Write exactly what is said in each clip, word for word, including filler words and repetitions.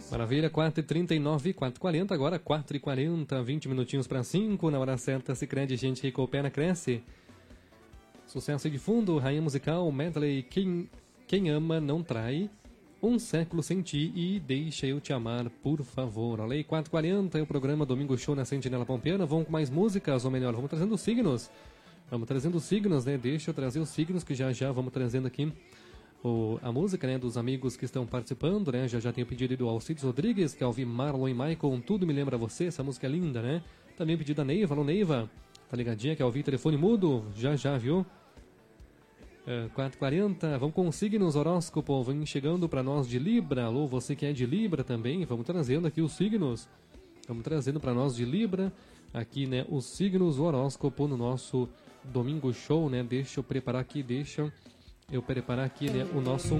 Maravilha, quatro e trinta e nove, quatro e quarenta, agora quatro e quarenta, vinte minutinhos para cinco, na hora certa, Sicredi, gente que coopera, cresce. Sucesso de fundo, rainha musical, medley, quem, quem ama não trai, um século sem ti e deixa eu te amar, por favor. Olha aí, quatro e quarenta, é o programa Domingo Show na Sentinela Pampeana, vamos com mais músicas, ou melhor, vamos trazendo signos. Vamos trazendo signos, né, deixa eu trazer os signos que já já vamos trazendo aqui. O, a música, né, dos amigos que estão participando, né, já já tenho pedido do Alcides Rodrigues, que é ouvir Marlon e Michael, Tudo Me Lembra Você, essa música é linda, né? Também pedido da Neiva, alô Neiva, tá ligadinha, que é ouvir Telefone Mudo, já já, viu? É, quatro e quarenta, vamos com signos, horóscopo, vem chegando pra nós de Libra, alô, você que é de Libra também, vamos trazendo aqui os signos, vamos trazendo pra nós de Libra, aqui, né, os signos, o horóscopo no nosso Domingo Show, né, deixa eu preparar aqui, deixa eu preparar aqui, né, o nosso...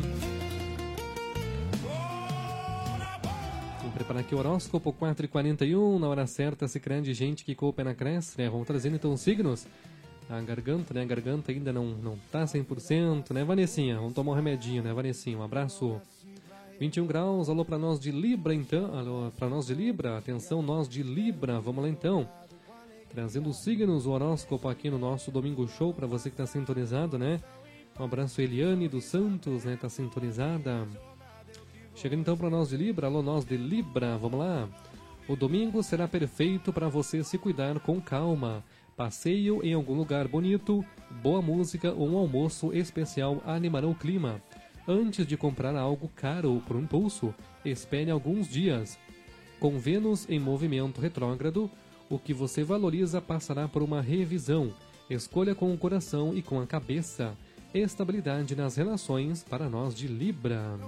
Vamos preparar aqui o horóscopo, quatro e quarenta e um, na hora certa, Sicredi, gente que coopera, cresce, né, vamos trazendo então os signos. A garganta, né, a garganta ainda não, não tá cem por cento, né, Vanessinha, vamos tomar um remedinho, né, Vanessinha, um abraço. vinte e um graus, alô pra nós de Libra, então, alô pra nós de Libra, atenção, nós de Libra, vamos lá então. Trazendo os signos, o horóscopo aqui no nosso Domingo Show, pra você que tá sintonizado, né. Um abraço, Eliane dos Santos, né? Tá sintonizada. Chegando então para nós de Libra, alô, nós de Libra, vamos lá. O domingo será perfeito para você se cuidar com calma. Passeio em algum lugar bonito, boa música ou um almoço especial animarão o clima. Antes de comprar algo caro por impulso, espere alguns dias. Com Vênus em movimento retrógrado, o que você valoriza passará por uma revisão. Escolha com o coração e com a cabeça. Estabilidade nas relações para nós de Libra.